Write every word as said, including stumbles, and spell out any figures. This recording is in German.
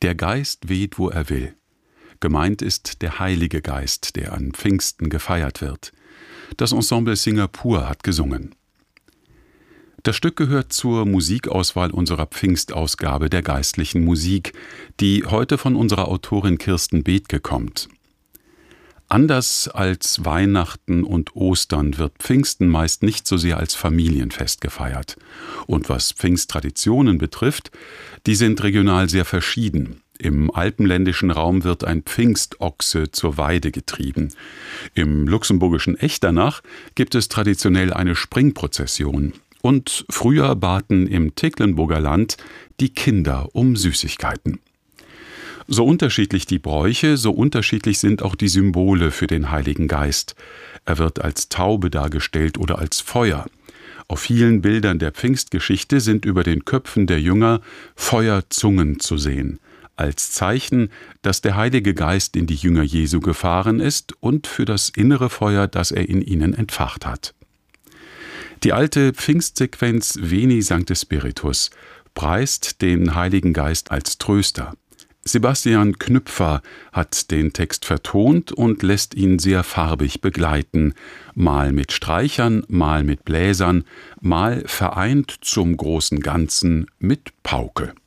Der Geist weht, wo er will. Gemeint ist der Heilige Geist, der an Pfingsten gefeiert wird. Das Ensemble Singapur hat gesungen. Das Stück gehört zur Musikauswahl unserer Pfingstausgabe der geistlichen Musik, die heute von unserer Autorin Kirsten Bethke kommt. Anders als Weihnachten und Ostern wird Pfingsten meist nicht so sehr als Familienfest gefeiert. Und was Pfingsttraditionen betrifft, die sind regional sehr verschieden. Im alpenländischen Raum wird ein Pfingstochse zur Weide getrieben. Im luxemburgischen Echternach gibt es traditionell eine Springprozession. Und früher baten im Tecklenburger Land die Kinder um Süßigkeiten. So unterschiedlich die Bräuche, so unterschiedlich sind auch die Symbole für den Heiligen Geist. Er wird als Taube dargestellt oder als Feuer. Auf vielen Bildern der Pfingstgeschichte sind über den Köpfen der Jünger Feuerzungen zu sehen, als Zeichen, dass der Heilige Geist in die Jünger Jesu gefahren ist und für das innere Feuer, das er in ihnen entfacht hat. Die alte Pfingstsequenz Veni Sancte Spiritus preist den Heiligen Geist als Tröster. Sebastian Knüpfer hat den Text vertont und lässt ihn sehr farbig begleiten, mal mit Streichern, mal mit Bläsern, mal vereint zum großen Ganzen mit Pauke.